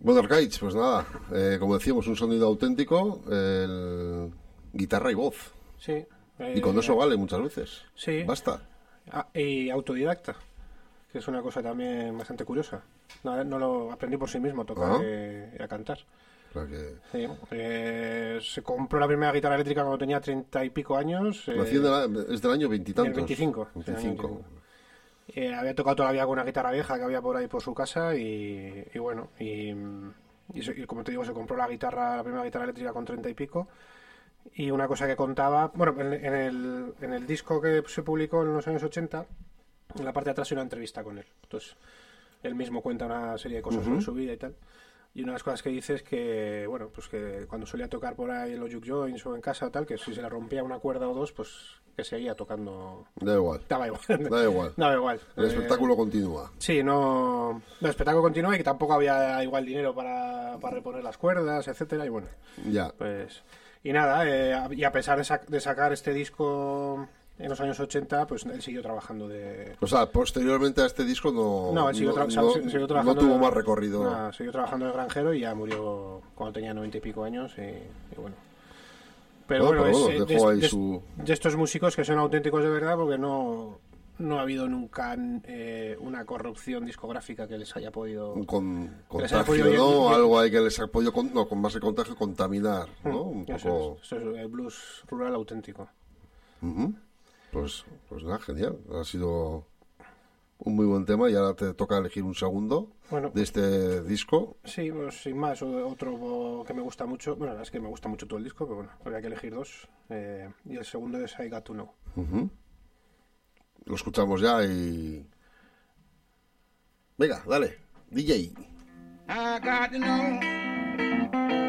Bueno, Arcaich, pues nada, como decíamos, un sonido auténtico, guitarra y voz. Sí. Y con eso vale muchas veces. Sí. Basta. Y autodidacta, que es una cosa también bastante curiosa. No lo aprendí por sí mismo a tocar y a cantar. Que... Sí, se compró la primera guitarra eléctrica cuando tenía 30 y pico años. es del año 20 y tantos. 25. Había tocado todavía con una guitarra vieja que había por ahí por su casa y bueno, y como te digo, se compró la primera guitarra eléctrica con 30 y pico. Y una cosa que contaba, bueno, en el disco que se publicó en los años 80, en la parte de atrás hay una entrevista con él. Entonces, él mismo cuenta una serie de cosas sobre su vida y tal. Y una de las cosas que dice es que, bueno, pues que cuando solía tocar por ahí en los juke joints o en casa o tal, que si se le rompía una cuerda o dos, pues que seguía tocando. Da igual. Daba igual. Daba igual. El espectáculo continúa. Sí, no. El espectáculo continúa y que tampoco había igual dinero para reponer las cuerdas, etcétera. Y bueno. Ya. Pues. Y nada, y a pesar de sacar este disco en los años 80, pues él siguió trabajando de... O sea, posteriormente a este disco él siguió trabajando... No tuvo más recorrido. No, siguió trabajando de granjero y ya murió cuando tenía 90 y pico años y bueno. Pero dejó ahí su... de estos músicos que son auténticos de verdad, porque no ha habido nunca una corrupción discográfica que les haya podido... Contagio, ¿no? Algo ahí que les ha podido, con más de contagio, contaminar, ¿no? Un poco... Eso es el blues rural auténtico. Pues nada, genial. Ha sido un muy buen tema y ahora te toca elegir un segundo de este disco. Sí, pues sin más, otro que me gusta mucho. Bueno, es que me gusta mucho todo el disco, pero bueno, habría que elegir dos. Y el segundo es I Got to Know. Lo escuchamos ya y... Venga, dale, DJ. I got to know